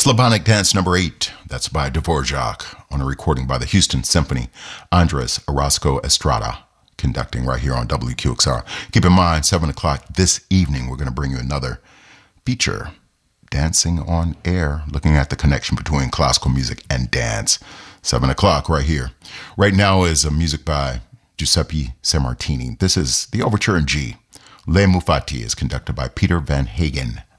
Slavonic Dance number 8, that's by Dvorak, on a recording by the Houston Symphony. Andres Orozco Estrada conducting right here on WQXR. Keep in mind, 7 o'clock this evening, we're going to bring you another feature, Dancing on Air, looking at the connection between classical music and dance. 7 o'clock right here. Right now is music by Giuseppe Sammartini. This is the Overture in G. Le Mufati is conducted by Peter Van Hagen.